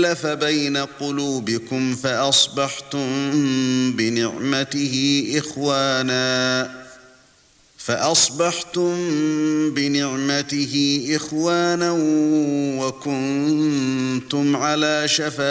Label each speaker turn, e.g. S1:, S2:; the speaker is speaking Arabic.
S1: ألف بين قلوبكم فأصبحتم بنعمته إخوانا وكنتم على شفا